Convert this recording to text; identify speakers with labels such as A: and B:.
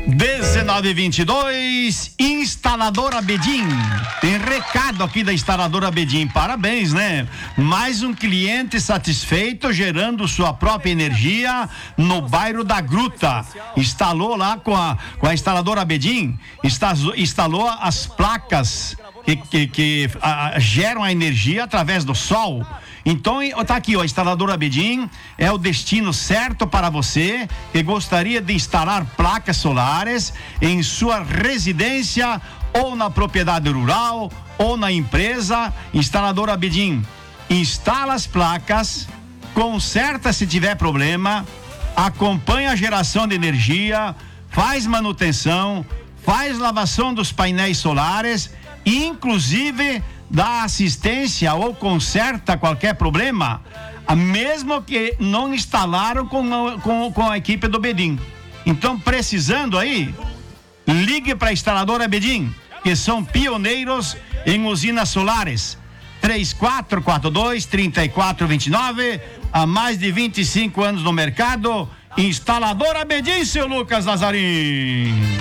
A: 19:22, Instaladora Bedim. Tem recado aqui da Instaladora Bedim. Parabéns, né? Mais um cliente satisfeito, gerando sua própria energia no bairro da Gruta. Instalou lá com a Instaladora Bedim, instalou as placas que geram a energia através do sol. Então, tá aqui, ó, Instaladora Bedim é o destino certo para você que gostaria de instalar placas solares em sua residência ou na propriedade rural ou na empresa. Instaladora Bedim instala as placas, conserta se tiver problema, acompanha a geração de energia, faz manutenção, faz lavação dos painéis solares, inclusive dá assistência ou conserta qualquer problema, mesmo que não instalaram com a equipe do Bedim. Então, precisando aí, ligue para a Instaladora Bedim, que são pioneiros em usinas solares. 3442-3429, há mais de 25 anos no mercado. Instaladora Bedim, seu Lucas Nazarim.